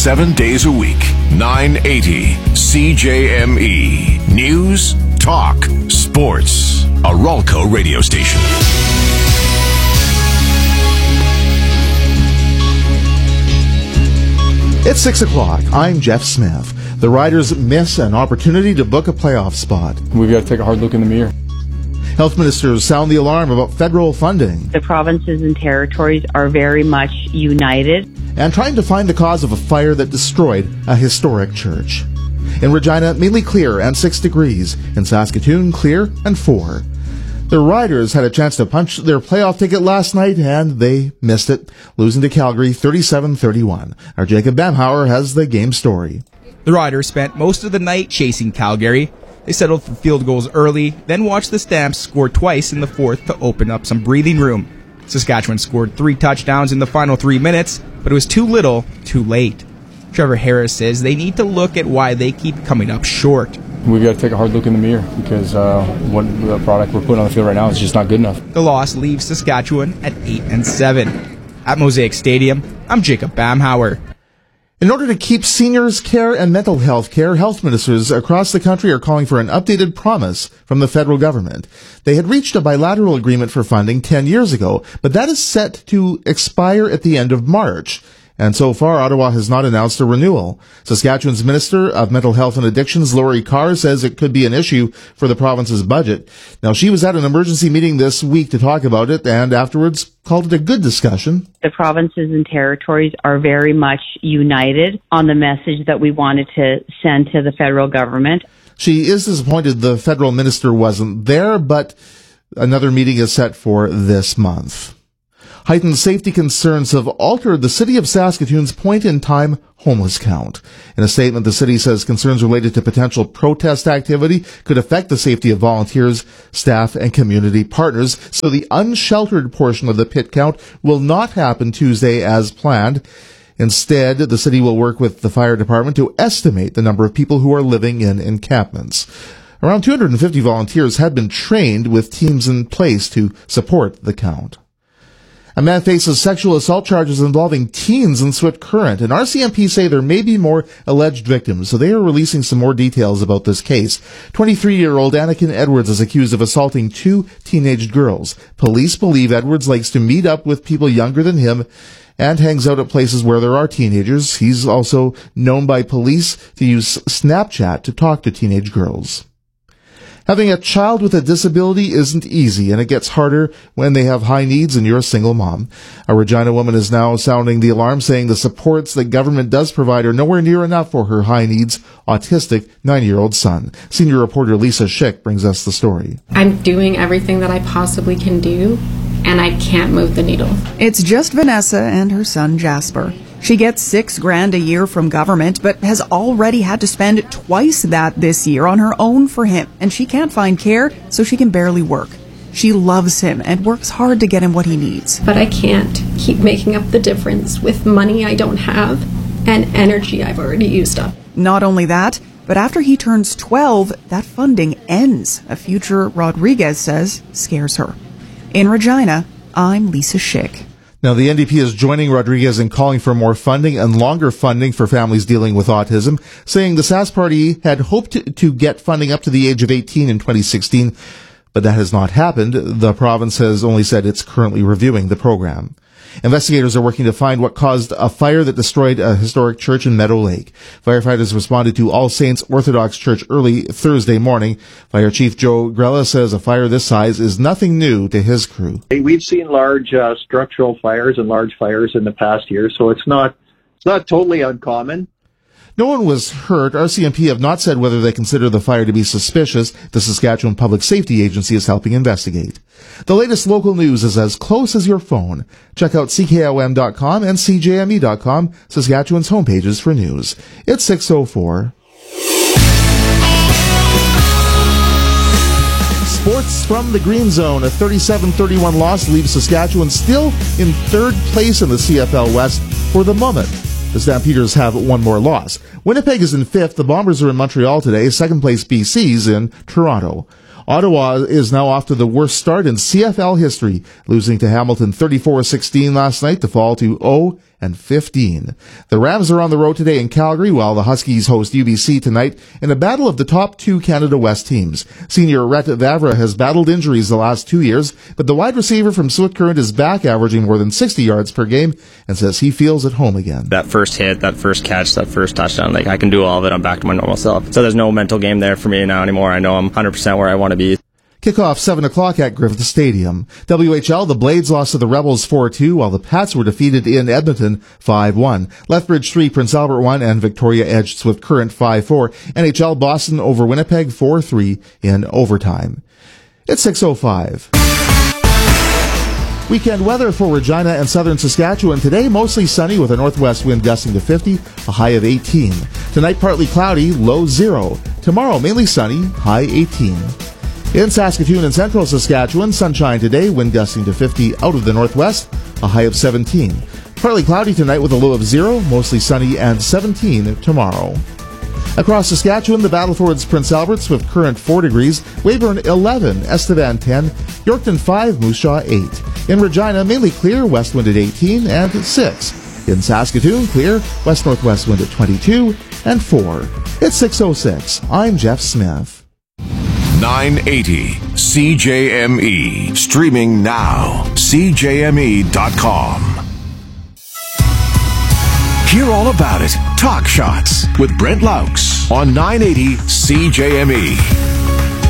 7 days a week. 980 CJME. News, talk, sports. A Ralco radio station. It's 6 o'clock. I'm Jeff Smith. The Riders miss an opportunity to book a playoff spot. We've got to take a hard look in the mirror. Health ministers sound the alarm about federal funding. The provinces and territories are very much united. And trying to find the cause of a fire that destroyed a historic church. In Regina, mainly clear and 6 degrees. In Saskatoon, clear and 4. The Riders had a chance to punch their playoff ticket last night, and they missed it, losing to Calgary 37-31. Our Jacob Bamhauer has the game story. The Riders spent most of the night chasing Calgary. They settled for field goals early, then watched the Stamps score twice in the fourth to open up some breathing room. Saskatchewan scored 3 touchdowns in the final 3 minutes, but it was too little, too late. Trevor Harris says they need to look at why they keep coming up short. We've got to take a hard look in the mirror because what the product we're putting on the field right now is just not good enough. The loss leaves Saskatchewan at 8-7. At Mosaic Stadium, I'm Jacob Bamhauer. In order to keep seniors' care and mental health care, health ministers across the country are calling for an updated promise from the federal government. They had reached a bilateral agreement for funding 10 years ago, but that is set to expire at the end of March. And so far, Ottawa has not announced a renewal. Saskatchewan's Minister of Mental Health and Addictions, Lori Carr, says it could be an issue for the province's budget. Now, she was at an emergency meeting this week to talk about it and afterwards called it a good discussion. The provinces and territories are very much united on the message that we wanted to send to the federal government. She is disappointed the federal minister wasn't there, but another meeting is set for this month. Heightened safety concerns have altered the city of Saskatoon's point-in-time homeless count. In a statement, the city says concerns related to potential protest activity could affect the safety of volunteers, staff, and community partners, so the unsheltered portion of the pit count will not happen Tuesday as planned. Instead, the city will work with the fire department to estimate the number of people who are living in encampments. Around 250 volunteers had been trained with teams in place to support the count. A man faces sexual assault charges involving teens in Swift Current, and RCMP say there may be more alleged victims, so they are releasing some more details about this case. 23-year-old Anakin Edwards is accused of assaulting 2 teenage girls. Police believe Edwards likes to meet up with people younger than him and hangs out at places where there are teenagers. He's also known by police to use Snapchat to talk to teenage girls. Having a child with a disability isn't easy, and it gets harder when they have high needs and you're a single mom. A Regina woman is now sounding the alarm, saying the supports that government does provide are nowhere near enough for her high-needs, autistic 9-year-old son. Senior reporter Lisa Schick brings us the story. I'm doing everything that I possibly can do, and I can't move the needle. It's just Vanessa and her son Jasper. She gets $6,000 a year from government, but has already had to spend twice that this year on her own for him. And she can't find care, so she can barely work. She loves him and works hard to get him what he needs. But I can't keep making up the difference with money I don't have and energy I've already used up. Not only that, but after he turns 12, that funding ends. A future Rodriguez says scares her. In Regina, I'm Lisa Schick. Now, the NDP is joining Rodriguez in calling for more funding and longer funding for families dealing with autism, saying the Sask Party had hoped to get funding up to the age of 18 in 2016, but that has not happened. The province has only said it's currently reviewing the program. Investigators are working to find what caused a fire that destroyed a historic church in Meadow Lake. Firefighters responded to All Saints Orthodox Church early Thursday morning. Fire Chief Joe Grella says a fire this size is nothing new to his crew. We've seen large structural fires and large fires in the past year, so it's not totally uncommon. No one was hurt. RCMP have not said whether they consider the fire to be suspicious. The Saskatchewan Public Safety Agency is helping investigate. The latest local news is as close as your phone. Check out CKOM.com and CJME.com, Saskatchewan's homepages for news. It's 6:04. Sports from the Green Zone. A 37-31 loss leaves Saskatchewan still in third place in the CFL West for the moment. The Stampeders have one more loss. Winnipeg is in fifth. The Bombers are in Montreal today. Second place BC's in Toronto. Ottawa is now off to the worst start in CFL history, losing to Hamilton 34-16 last night to fall to and 15. The Rams are on the road today in Calgary, while the Huskies host UBC tonight in a battle of the top two Canada West teams. Senior Rhett Vavra has battled injuries the last 2 years, but the wide receiver from Swift Current is back, averaging more than 60 yards per game, and says he feels at home again. That first hit, that first catch, that first touchdown, I can do all of it. I'm back to my normal self. So there's no mental game there for me now anymore. I know I'm 100% where I want to be. Kickoff 7 o'clock at Griffith Stadium. WHL, the Blades lost to the Rebels 4-2, while the Pats were defeated in Edmonton 5-1. Lethbridge 3, Prince Albert 1, and Victoria edged Swift Current 5-4. NHL, Boston over Winnipeg 4-3 in overtime. It's 6:05. Weekend weather for Regina and southern Saskatchewan. Today, mostly sunny with a northwest wind gusting to 50, a high of 18. Tonight, partly cloudy, low 0. Tomorrow, mainly sunny, high 18. In Saskatoon and central Saskatchewan, sunshine today, wind gusting to 50 out of the northwest, a high of 17. Partly cloudy tonight with a low of 0, mostly sunny and 17 tomorrow. Across Saskatchewan, the Battlefords Prince Albert, Swift Current 4 degrees, Weyburn 11, Estevan 10, Yorkton 5, Moose Jaw 8. In Regina, mainly clear, west wind at 18 and 6. In Saskatoon, clear, west-northwest wind at 22 and 4. It's 6:06. I'm Jeff Smith. 980 CJME. Streaming now. CJME.com. Hear all about it. Talk Shots with Brent Laux on 980 CJME.